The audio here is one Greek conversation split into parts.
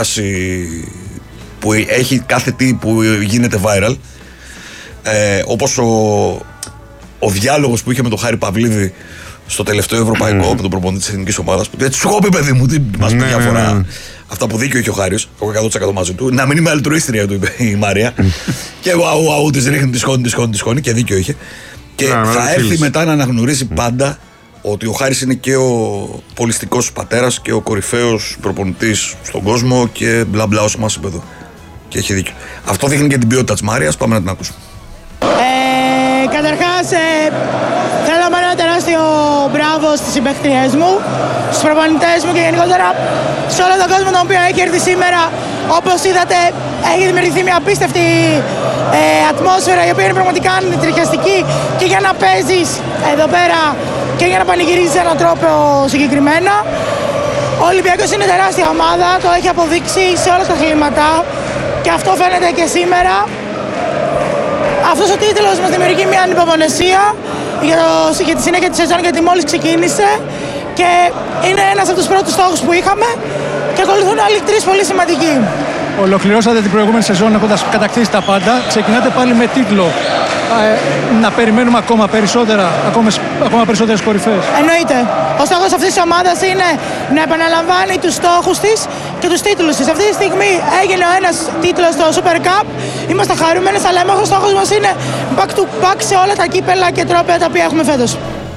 που έχει κάθε τι που γίνεται viral, όπως ο διάλογος που είχε με τον Χάρη Παυλίδη στο τελευταίο ευρωπαϊκό με τον προπονητή της εθνικής ομάδας. Έτσι σου έχω πει, παιδί μου, τι μας πει διαφορά. Αυτά που δίκιο είχε ο Χάρης, εγώ 100% μαζί του. Να μην είμαι αλτρουίστρια, του είπε η Μαρία. Και αου, της ρίχνει, τη σκόνη και δίκιο είχε. Και θα έρθει μετά να αναγνωρίσει πάντα ότι ο Χάρης είναι και ο πολιστικός πατέρας και ο κορυφαίος προπονητής στον κόσμο και μπλα μπλα όσο μας είπε εδώ. Και έχει δίκιο. Αυτό δείχνει και την ποιότητα της Μάριας. Πάμε να την ακούσουμε. Καταρχάς, θέλω να πάρω ένα τεράστιο μπράβο στις συμπαίκτριές μου, στους προπονητές μου και γενικότερα σε όλο τον κόσμο τον οποίο έχει έρθει σήμερα. Όπως είδατε, έχει δημιουργηθεί μια απίστευτη ατμόσφαιρα, η οποία είναι πραγματικά τριχιαστική και για να παίζεις εδώ πέρα και για να πανηγυρίζεις έναν τρόπο συγκεκριμένα. Ο Ολυμπιακός είναι τεράστια ομάδα, το έχει αποδείξει σε όλα τα αθλήματα και αυτό φαίνεται και σήμερα. Αυτός ο τίτλος μας δημιουργεί μια ανυπομονησία για τη συνέχεια της σεζόν, γιατί μόλις ξεκίνησε και είναι ένας από τους πρώτους στόχους που είχαμε και ακολουθούν άλλοι τρεις πολύ σημαντικοί. Ολοκληρώσατε την προηγούμενη σεζόν έχοντας κατακτήσει τα πάντα. Ξεκινάτε πάλι με τίτλο. Να περιμένουμε ακόμα περισσότερες κορυφές. Εννοείται. Ο στόχος αυτής της ομάδας είναι να επαναλαμβάνει τους στόχους της και τους τίτλους της. Αυτή τη στιγμή έγινε ένας τίτλος στο Super Cup. Είμαστε χαρούμενες, αλλά ο στόχος μας είναι back to back σε όλα τα κύπελα και τρόπαια τα οποία έχουμε φέτος.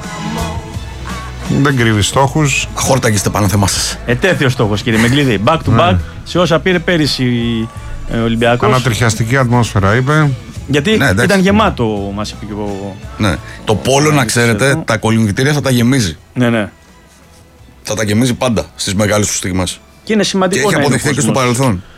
Δεν κρύβει στόχους. Αχόρταγγιστε πάνω θεμά σας. Ετέθη ο στόχος, κύριε Μεγκλίδη. Back to back σε όσα πήρε πέρυσι ο Ολυμπιακός. Ανατριχιαστική ατμόσφαιρα, είπε. Γιατί ήταν γεμάτο, μας είπε και ο... Ναι. Το πόλο, να ξέρετε, τα κολυμβητήρια θα τα γεμίζει. Ναι. Θα τα γεμίζει πάντα στις μεγάλες του στιγμές. Και είναι σημαντικό. Και έχει αποδειχθεί και στο παρελθόν.